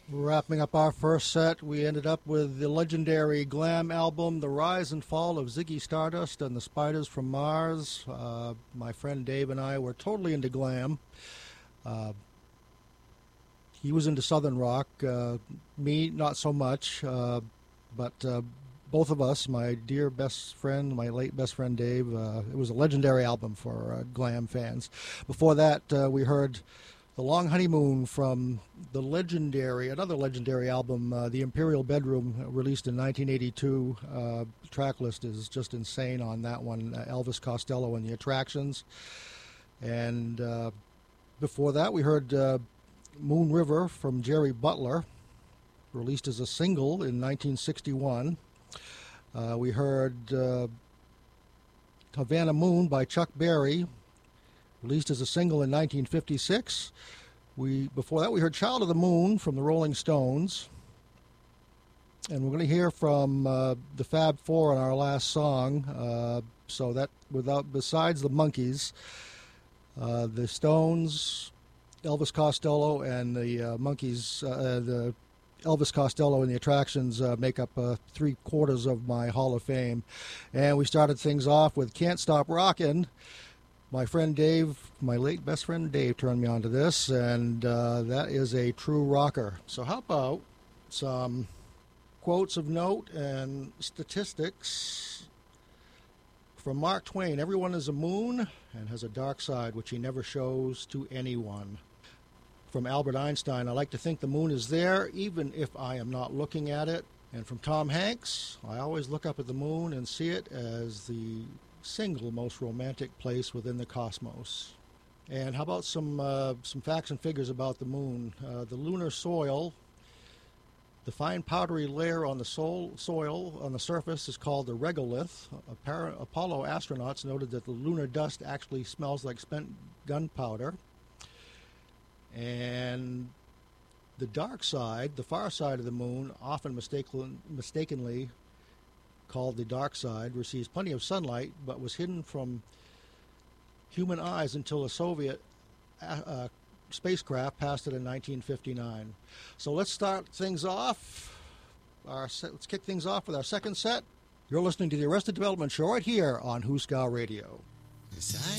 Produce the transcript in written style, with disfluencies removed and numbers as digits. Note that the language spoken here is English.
Wrapping up our first set, we ended up with the legendary glam album, The Rise and Fall of Ziggy Stardust and the Spiders from Mars. My friend Dave and I were totally into glam. He was into Southern rock, me not so much, but both of us, my dear best friend, my late best friend Dave, it was a legendary album for glam fans. Before that, we heard The Long Honeymoon from another legendary album, The Imperial Bedroom, released in 1982. The track list is just insane on that one. Elvis Costello and the Attractions. And before that, we heard Moon River from Jerry Butler, released as a single in 1961. We heard Havana Moon by Chuck Berry, released as a single in 1956. Before that, we heard Child of the Moon from the Rolling Stones. And we're going to hear from the Fab Four on our last song. Besides the Monkees, the Stones, Elvis Costello, and the Monkees, the Elvis Costello and the Attractions make up 3/4 of my Hall of Fame. And we started things off with Can't Stop Rockin'. My friend Dave, my late best friend Dave, turned me on to this, and that is a true rocker. So how about some quotes of note and statistics from Mark Twain? Everyone is a moon and has a dark side which he never shows to anyone. From Albert Einstein, I like to think the moon is there even if I am not looking at it. And from Tom Hanks, I always look up at the moon and see it as the single most romantic place within the cosmos. And how about some facts and figures about the moon? The lunar soil, the fine powdery layer on the soil on the surface is called the regolith. Apollo astronauts noted that the lunar dust actually smells like spent gunpowder. And the dark side, the far side of the moon, often mistakenly called the dark side, receives plenty of sunlight but was hidden from human eyes until a Soviet spacecraft passed it in 1959. So let's start things off. Let's kick things off with our second set. You're listening to the Arrested Development Show right here on Hooskow Radio. Yes, I